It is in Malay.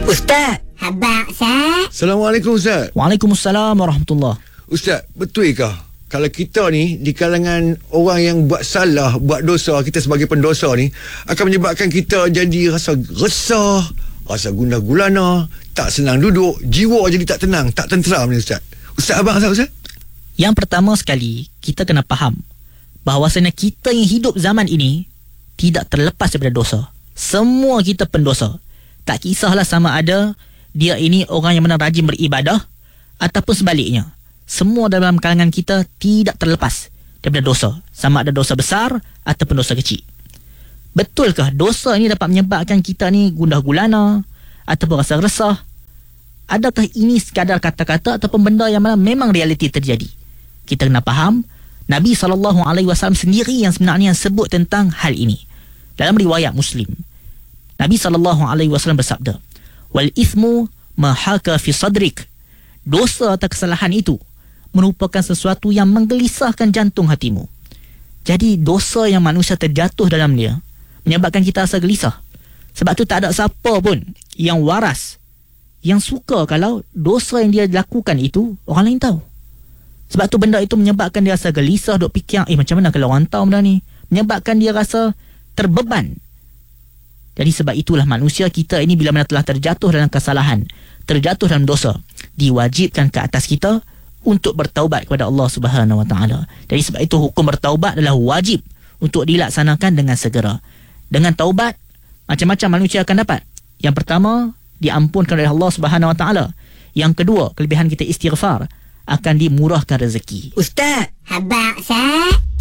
Ustaz, habaq Ustaz. Assalamualaikum Ustaz. Waalaikumsalam warahmatullahi. Ustaz, betulkah kalau kita ni di kalangan orang yang buat salah, buat dosa, kita sebagai pendosa ni akan menyebabkan kita jadi rasa resah, rasa gundah gulana, tak senang duduk, jiwa jadi tak tenang, tak tenteram ni Ustaz. Ustaz abang Ustaz? Yang pertama sekali, kita kena faham bahawasanya kita yang hidup zaman ini tidak terlepas daripada dosa. Semua kita pendosa. Tak kisahlah sama ada dia ini orang yang benar rajin beribadah ataupun sebaliknya. Semua dalam kalangan kita tidak terlepas daripada dosa, sama ada dosa besar ataupun dosa kecil. Betulkah dosa ini dapat menyebabkan kita ni gundah gulana ataupun rasa resah? Adakah ini sekadar kata-kata ataupun benda yang memang realiti terjadi? Kita kena faham, Nabi SAW sendiri yang sebenarnya sebut tentang hal ini. Dalam riwayat Muslim, Nabi SAW bersabda, wal ithmu ma haka fi sadrik. Dosa atau kesalahan itu merupakan sesuatu yang menggelisahkan jantung hatimu. Jadi dosa yang manusia terjatuh dalam dia menyebabkan kita rasa gelisah. Sebab tu tak ada siapa pun yang waras yang suka kalau dosa yang dia lakukan itu orang lain tahu. Sebab tu benda itu menyebabkan dia rasa gelisah, duk fikir macam mana kalau orang tahu benda ni, menyebabkan dia rasa terbeban. Jadi sebab itulah manusia kita ini bila mana telah terjatuh dalam kesalahan, terjatuh dalam dosa, diwajibkan ke atas kita untuk bertaubat kepada Allah Subhanahu Wa Taala. Jadi sebab itu hukum bertaubat adalah wajib untuk dilaksanakan dengan segera. Dengan taubat, macam-macam manusia akan dapat. Yang pertama, diampunkan oleh Allah Subhanahu Wa Taala. Yang kedua, kelebihan kita istighfar, akan dimurahkan rezeki. Ustaz, habaq Ustaz.